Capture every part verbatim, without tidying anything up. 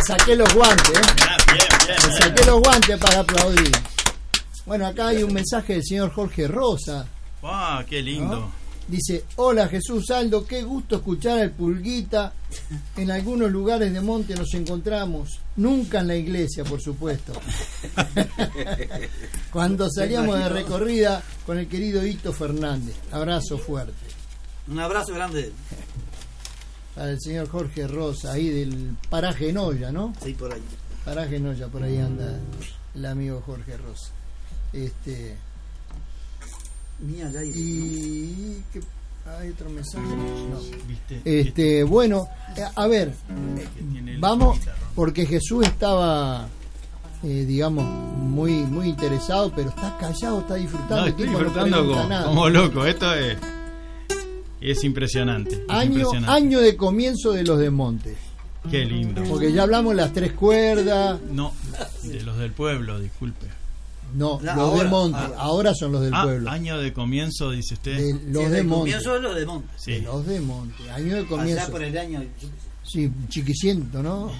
saqué los guantes, ¿eh? Bien, bien, Me saqué los guantes para aplaudir. Bueno, acá hay un mensaje del señor Jorge Rosa. ¡Ah, qué lindo! ¿No? Dice: hola Jesús Aldo, qué gusto escuchar al Pulguita. En algunos lugares de monte nos encontramos, nunca en la iglesia, por supuesto. Cuando salíamos de recorrida con el querido Hito Fernández. Abrazo fuerte. Un abrazo grande. Para el señor Jorge Rosa, ahí del paraje Noya, ¿no? Sí, por ahí. Paraje Noya, por ahí anda el amigo Jorge Rosa. Este... Mía, ya hice. Y ¿qué? Hay otro mensaje. No. ¿Viste? Este, bueno, eh, a ver, Tiene el vamos, guitarrón. porque Jesús estaba, eh, digamos, muy, muy interesado, pero está callado, está disfrutando. No, el estoy tipo no disfrutando pregunta como, nada. como loco. Esto es es impresionante. Es Año, impresionante. año de comienzo de los de Monte, Qué lindo. porque ya hablamos las tres cuerdas. No, de los del pueblo, disculpe. No, La- los ahora, de Monte, ahora. ahora son los del Ah, pueblo. año de comienzo, dice usted. De los Sí, de el Monte. comienzo de los de Monte. Sí. De los de Monte, año de Allá comienzo. por el año. Sí, chiquiciento, ¿no?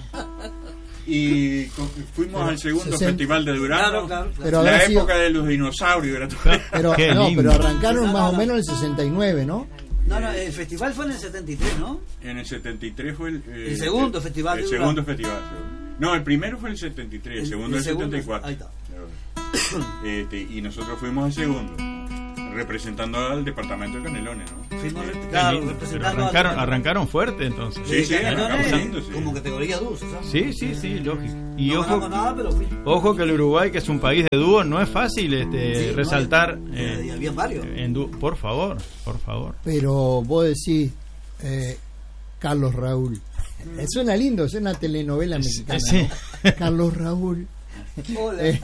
Y con- fuimos al segundo sesenta. festival de Durano. Claro, claro. claro. Pero La habrá sido- época de los dinosaurios era todo. Pero, Qué no, lindo. pero arrancaron No, más no, o no. menos en el sesenta y nueve, ¿no? No, no, el festival fue en el setenta y tres, ¿no? En el setenta y tres fue el, eh, El segundo festival El de segundo Durán. festival. No, el primero fue el setenta y tres, el, El- segundo el el segundo, setenta y cuatro. ahí está. Este, y nosotros fuimos al segundo, representando al departamento de Canelones, ¿no? Fuimos, Este, Qué claro, lindo. Pero representando arrancaron, al- arrancaron fuerte entonces. Sí, sí, Canelones, arrancamos lindo, sí. como categoría dulce, ¿sabes? Sí, sí, sí, lógico. Y no ojo, ganamos nada, pero fuimos. ojo que el Uruguay, que es un país de dúo, no es fácil este, Sí, no, resaltar. y- eh, y había varios. en dúo. Por favor, por favor. Pero vos decís, eh, Carlos Raúl. Eh, Suena lindo, es una telenovela mexicana. Sí. ¿no? Carlos Raúl. Hola. Eh,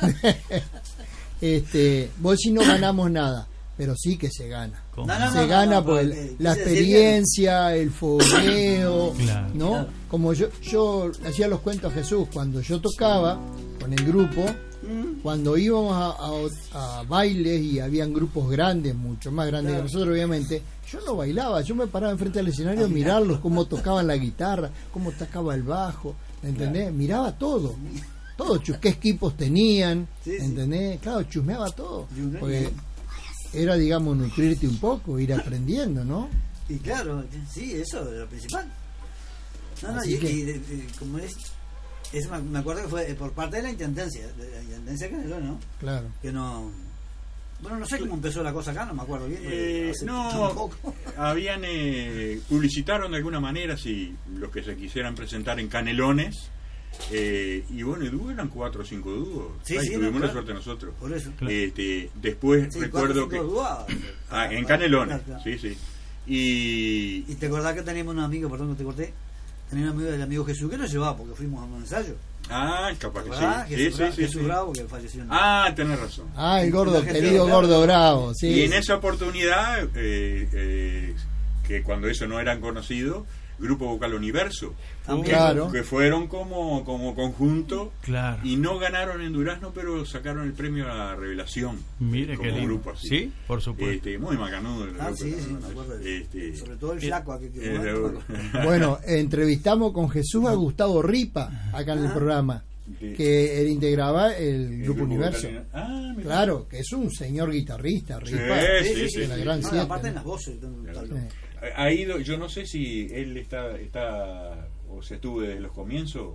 este, vos decís no ganamos nada, pero sí que se gana. ¿Cómo? No, no, Se gana por el- porque la quise decir experiencia, el fogueo, Claro. ¿no? Claro. Como yo, yo hacía los cuentos a Jesús, cuando yo tocaba con el grupo, Mm, cuando íbamos a, a- a bailes y habían grupos grandes, mucho más grandes Claro. que nosotros obviamente, yo no bailaba, yo me paraba enfrente del escenario a A mirar. mirarlos, cómo tocaban la guitarra, cómo tocaba el bajo, ¿entendés? Miraba todo, todo, chus- qué equipos tenían, Sí, sí. ¿entendés? Claro, chusmeaba todo, Y un- porque era, digamos, nutrirte un poco, ir aprendiendo, ¿no? Y claro, sí, eso es lo principal. No, no, Así y, que- y de- de- como es, eso me, me acuerdo que fue por parte de la intendencia, de la intendencia de Canelones, ¿no? Claro. Que no. Bueno, no sé cómo empezó la cosa acá, no me acuerdo bien. Eh, hace no, tampoco. habían eh, publicitaron de alguna manera si los que se quisieran presentar en Canelones, eh, y bueno, y dúo eran cuatro o cinco dúos. Sí, Ay, sí, tuvimos no, la claro. suerte nosotros. Por eso. Claro. Este, después Sí, recuerdo cuatro, que cinco dúas. ah, en Canelones, Claro, claro. sí, sí. Y Y te acordás que teníamos un amigo, perdón que te corté, teníamos un amigo del amigo Jesús que nos llevaba porque fuimos a un ensayo. ah, capaz que ¿Verdad? sí. Jesús, Sí, Bra- sí, sí, Jesús sí. Bravo que falleció. en- Ah, tenés razón. Ah, el gordo, La gente querido brava. gordo bravo, sí. Y en esa oportunidad, eh, eh, que cuando eso no eran conocidos, Grupo Vocal Universo, También. Claro. que fueron como, como conjunto Claro. y no ganaron en Durazno, pero sacaron el premio a la Revelación. Mire como qué lindo. grupo así. Sí, por supuesto. Este, muy macanudo el Ah, grupo, sí, la sí, verdad. me acuerdo. de- Este, Sobre todo el flaco aquel que eh, bueno, de- Bueno, entrevistamos con Jesús a Gustavo Ripa acá en el Ajá. programa, de- que él integraba el el Grupo Universo. Vocal- Ah, mira. Claro, que es un señor guitarrista, Ripa. Sí, Sí, sí, sí. de la sí. gran No, y siete, aparte en ¿no? las voces. tal- Claro. tal- Sí. Ha ido, yo no sé si él está, está o se estuvo desde los comienzos.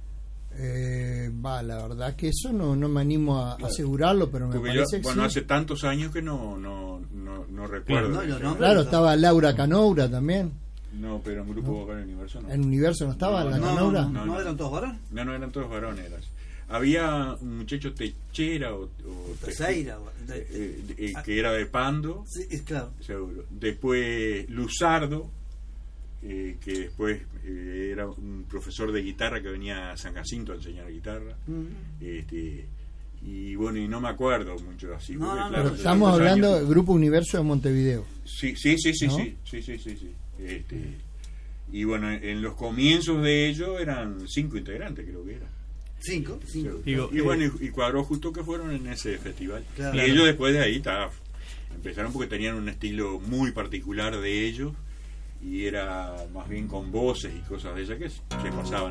Eh, va, la verdad que eso no, no me animo a Claro. asegurarlo, pero me Porque yo, parece que bueno, sí. hace tantos años que no no no, no recuerdo. No, yo no. Claro, estaba Laura Canoura también. No, pero en Grupo Vocal Universo no. En Universo no estaba No, la no, No, Canoura. no, No, no, no. no eran todos varones. No, no eran todos varones. eras. Había un muchacho Techera o, o Terceira. o- de- eh, de- eh, eh, ah, que era de Pando, sí, es claro. seguro. Después Luzardo, eh, que después eh, era un profesor de guitarra que venía a San Jacinto a enseñar guitarra. Mm. Este, y bueno, y no me acuerdo mucho así. No, porque, no, no, claro, Pero hace estamos tantos hablando años- del Grupo Universo de Montevideo. Sí, sí, sí, sí, ¿No? sí, sí, sí, sí, sí. Este, y bueno, en los comienzos de ello eran cinco integrantes, creo que era. Cinco, cinco. Digo, y eh, bueno, y, y cuadró justo que fueron en ese festival. Claro. Y ellos después de ahí ta, empezaron porque tenían un estilo muy particular de ellos y era más bien con voces y cosas de esas que se pasaban los locos.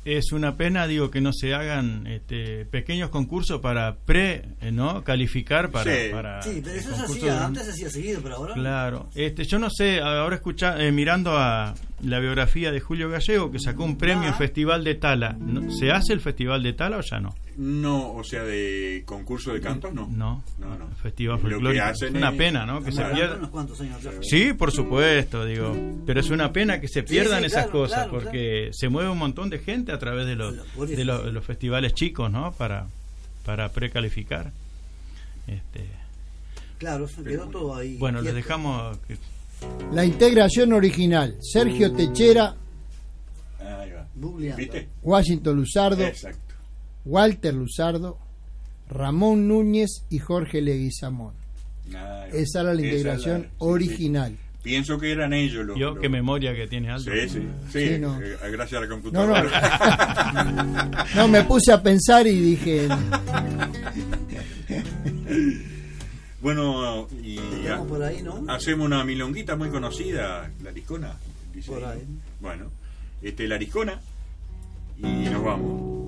es una pena, digo, que no se hagan este, pequeños concursos para pre, eh, ¿no? Calificar para... Sí, para sí, pero eso se concursos hacía, de- antes se hacía seguido, pero ahora... Claro, este, yo no sé, ahora escucha, eh, mirando a la biografía de Julio Gallego, que sacó un premio Ah. Festival de Tala, ¿no? ¿Se hace el Festival de Tala o ya no? No, o sea, de concurso de cantos, no. No, No, no. Festival Lo que folclórico. Es hacen una es- pena, ¿no? Que Estamos se hablando de pierda. unos cuantos años atrás. Sí, por supuesto, digo, pero es una pena que se pierdan sí, esas claro, cosas, claro, porque se mueve un montón de gente a través de los, Por eso, de los, sí. de los festivales chicos, ¿no? Para, para precalificar. Este, Claro, se quedó todo ahí. bueno, les quieto. dejamos... que- La integración original: Sergio Techera, Ahí va. Googleando. ¿Viste? Washington Luzardo, Exacto. Walter Luzardo, Ramón Núñez y Jorge Leguizamón. Ahí va. Esa era la Esa integración es la- sí, original. sí. Pienso que eran ellos los... Yo, los- qué memoria que tiene Aldo. Sí, sí, sí, Sí, no. eh, gracias a la No, computadora. no. No, me puse a pensar y dije, Bueno, y Estamos por ahí, ¿no? hacemos una milonguita muy conocida, la Ariscona. Dice. Por ahí. Bueno, este, la Ariscona, y nos vamos.